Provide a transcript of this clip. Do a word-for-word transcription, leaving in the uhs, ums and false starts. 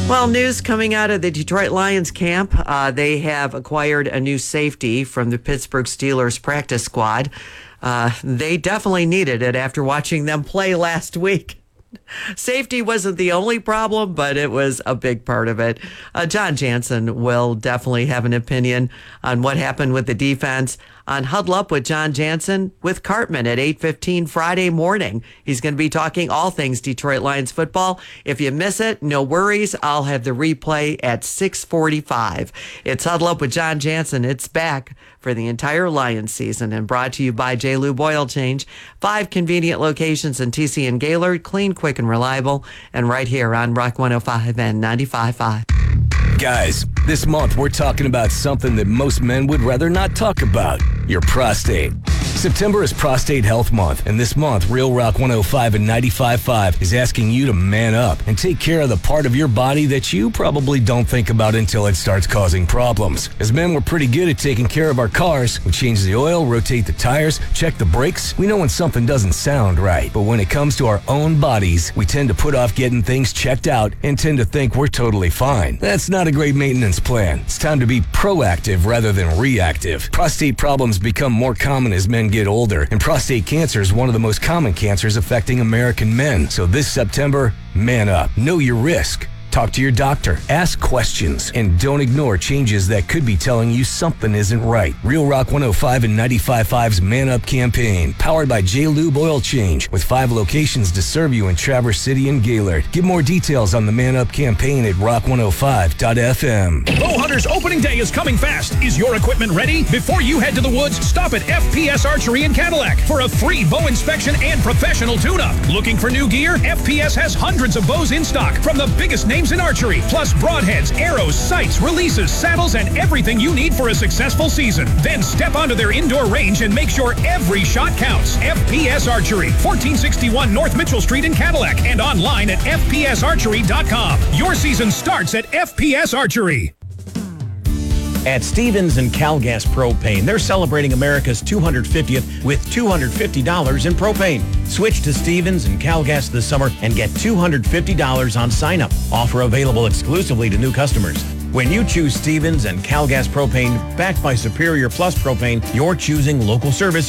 Well, news coming out of the Detroit Lions camp. Uh, they have acquired a new safety from the Pittsburgh Steelers practice squad. Uh, they definitely needed it after watching them play last week. Safety wasn't the only problem, but it was a big part of it. Uh, John Jansen will definitely have an opinion on what happened with the defense on Huddle Up with John Jansen with Cartman at eight fifteen Friday morning. He's going to be talking all things Detroit Lions football. If you miss it, no worries. I'll have the replay at six forty-five. It's Huddle Up with John Jansen. It's back for the entire Lions season and brought to you by J. Lube Oil Change. Five convenient locations in T C and Gaylord. Clean, quick, and reliable. And right here on Rock one oh five and ninety-five point five. Guys, this month we're talking about something that most men would rather not talk about, your prostate. September is Prostate Health Month, and this month, Real Rock one oh five and ninety-five point five is asking you to man up and take care of the part of your body that you probably don't think about until it starts causing problems. As men, we're pretty good at taking care of our cars. We change the oil, rotate the tires, check the brakes. We know when something doesn't sound right. But when it comes to our own bodies, we tend to put off getting things checked out and tend to think we're totally fine. That's not a great maintenance plan. It's time to be proactive rather than reactive. Prostate problems become more common as men get older, and prostate cancer is one of the most common cancers affecting American men. So this September, man up. Know your risk. Talk to your doctor, ask questions, and don't ignore changes that could be telling you something isn't right. Real Rock one oh five and ninety-five point five's Man Up campaign, powered by J. Lube Oil Change, with five locations to serve you in Traverse City and Gaylord. Get more details on the Man Up campaign at rock one oh five dot f m. Bowhunters opening day is coming fast. Is your equipment ready? Before you head to the woods, stop at F P S Archery in Cadillac for a free bow inspection and professional tune-up. Looking for new gear? F P S has hundreds of bows in stock from the biggest names in archery, plus broadheads, arrows, sights, releases, saddles, and everything you need for a successful season. Then step onto their indoor range and make sure every shot counts. F P S Archery, fourteen sixty-one North Mitchell Street in Cadillac, and online at f p s archery dot com. Your season starts at F P S Archery. At Stevens and Calgas Propane, they're celebrating America's two hundred fiftieth with two hundred fifty dollars in propane. Switch to Stevens and Calgas this summer and get two hundred fifty dollars on sign-up. Offer available exclusively to new customers. When you choose Stevens and Calgas Propane, backed by Superior Plus Propane, you're choosing local service